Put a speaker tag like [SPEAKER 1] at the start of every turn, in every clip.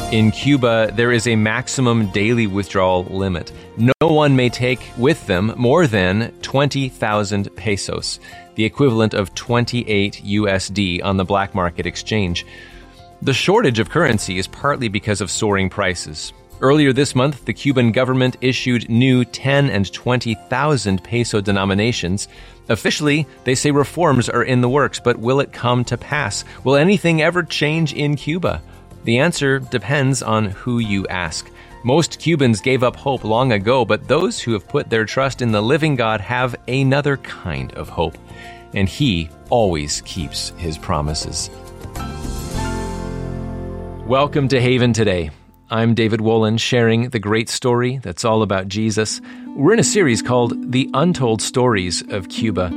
[SPEAKER 1] In Cuba, there is a maximum daily withdrawal limit. No one may take with them more than 20,000 pesos, the equivalent of 28 USD on the black market exchange. The shortage of currency is partly because of soaring prices. Earlier this month, the Cuban government issued new 10 and 20,000 peso denominations. Officially, they say reforms are in the works, but will it come to pass? Will anything ever change in Cuba? The answer depends on who you ask. Most Cubans gave up hope long ago, but those who have put their trust in the living God have another kind of hope, and He always keeps His promises. Welcome to Haven Today. I'm David Wolin, sharing the great story that's all about Jesus. We're in a series called The Untold Stories of Cuba.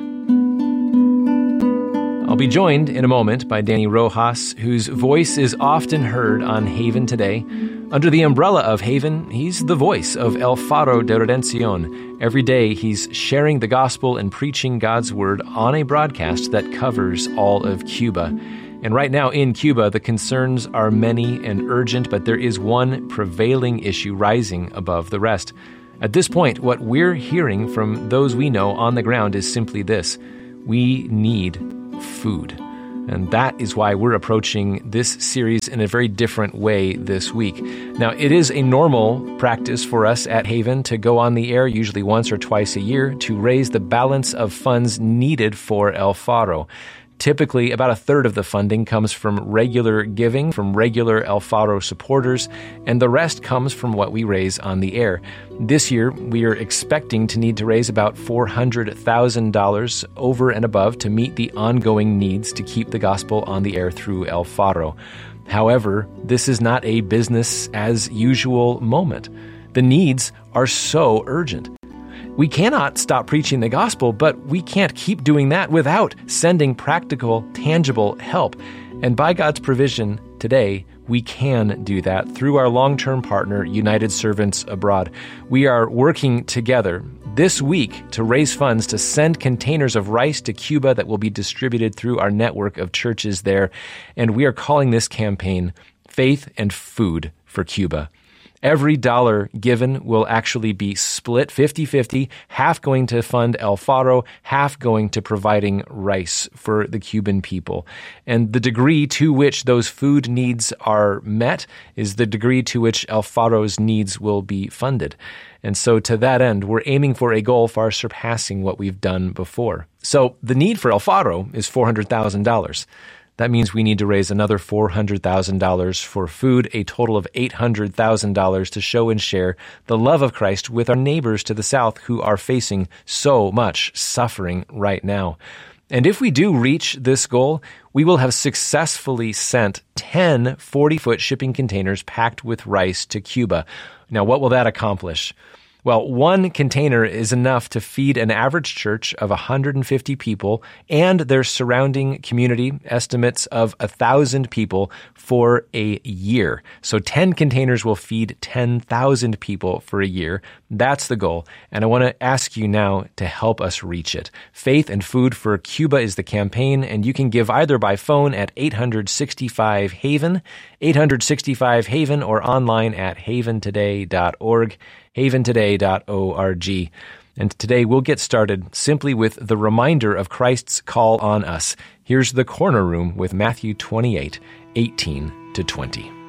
[SPEAKER 1] I'll be joined in a moment by Danny Rojas, whose voice is often heard on Haven Today. Under the umbrella of Haven, he's the voice of El Faro de Redención. Every day, he's sharing the gospel and preaching God's word on a broadcast that covers all of Cuba. And right now in Cuba, the concerns are many and urgent, but there is one prevailing issue rising above the rest. At this point, what we're hearing from those we know on the ground is simply this: we need food. And that is why we're approaching this series in a very different way this week. Now, it is a normal practice for us at Haven to go on the air, usually once or twice a year, to raise the balance of funds needed for El Faro. Typically, about a third of the funding comes from regular giving, from regular El Faro supporters, and the rest comes from what we raise on the air. This year, we are expecting to need to raise about $400,000 over and above to meet the ongoing needs to keep the gospel on the air through El Faro. However, this is not a business as usual moment. The needs are so urgent. We cannot stop preaching the gospel, but we can't keep doing that without sending practical, tangible help. And by God's provision today, we can do that through our long-term partner, United Servants Abroad. We are working together this week to raise funds to send containers of rice to Cuba that will be distributed through our network of churches there. And we are calling this campaign Faith and Food for Cuba. Every dollar given will actually be split 50-50, half going to fund El Faro, half going to providing rice for the Cuban people. And the degree to which those food needs are met is the degree to which El Faro's needs will be funded. And so to that end, we're aiming for a goal far surpassing what we've done before. So the need for El Faro is $400,000. That means we need to raise another $400,000 for food, a total of $800,000 to show and share the love of Christ with our neighbors to the south who are facing so much suffering right now. And if we do reach this goal, we will have successfully sent 10 40-foot shipping containers packed with rice to Cuba. Now, what will that accomplish? Well, one container is enough to feed an average church of 150 people and their surrounding community, estimates of 1,000 people, for a year. So 10 containers will feed 10,000 people for a year. That's the goal. And I want to ask you now to help us reach it. Faith and Food for Cuba is the campaign, and you can give either by phone at 865-HAVEN, 865-HAVEN, or online at haventoday.org. haventoday.org. And today we'll get started simply with the reminder of Christ's call on us. Here's the Corner Room with Matthew 28:18-20.